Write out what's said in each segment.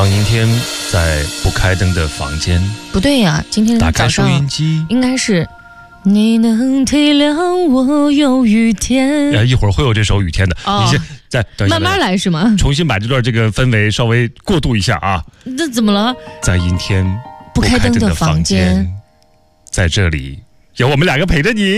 当阴天，在不开灯的房间， 不对呀，今天打开收音机， 应该是你能体谅我有雨天。 一会儿会有这首雨天的，你先再等一下， 慢慢来是吗？ 重新把这段这个氛围稍微过渡一下啊。 那怎么了？ 在阴天不开灯的房间， 在这里有我们两个陪着你。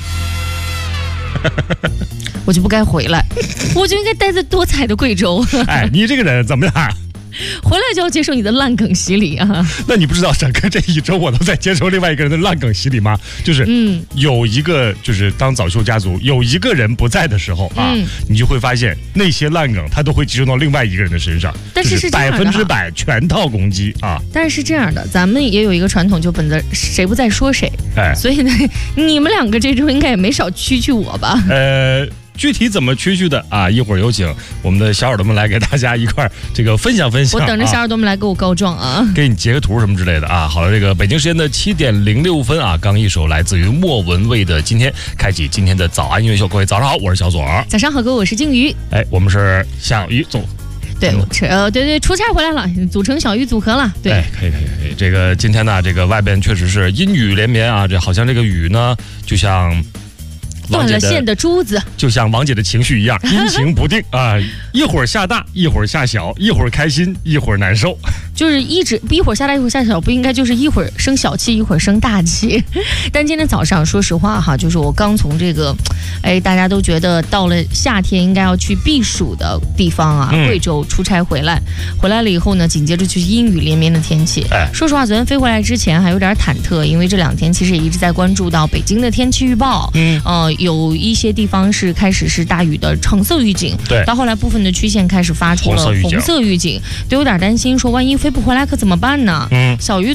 我就不该回来，我就应该待在多彩的贵州。 哎，你这个人怎么样？ 回来就要接受你的烂梗洗礼啊！ 那你不知道整个这一周我都在接受另外一个人的烂梗洗礼吗？就是有一个就是当早秀家族有一个人不在的时候啊，你就会发现那些烂梗他都会集中到另外一个人的身上， 但是是 100%全套攻击啊！ 但是这样的，咱们也有一个传统，就本着谁不在说谁，所以呢，你们两个这周应该也没少蛐我吧？ 具体怎么蛐的啊？一会儿有请我们的小耳朵们来给大家一块这个分享分享。 我等着小耳朵们来给我告状啊， 给你截个图什么之类的啊。好了，这个北京时间的7点06分啊，刚一首来自于莫文蔚的《今天》，开启今天的早安音乐秀。各位早上好，我是小左。 早上好，各位，我是静瑜。 哎，我们是小鱼组。 对，对，出差回来了，组成小鱼组合了。对， 可以。这个今天呢，这个外边确实是阴雨连绵啊，这好像这个雨呢，就像断了线的珠子， 就像王姐的情绪一样，阴晴不定啊，一会儿下大，一会儿下小，一会儿开心，一会儿难受， 就是一会儿下大，一会儿下小，不应该就是一会儿生小气，一会儿生大气。但今天早上，说实话哈，就是我刚从这个，大家都觉得到了夏天应该要去避暑的地方啊，贵州出差回来了以后呢，紧接着就是阴雨连绵的天气。说实话，昨天飞回来之前还有点忐忑，因为这2天其实也一直在关注到北京的天气预报，有一些地方是开始是大雨的橙色预警， 对， 到后来部分的区县开始发出了红色预警，都有点担心，说万一飞不回来可怎么办呢？小鱼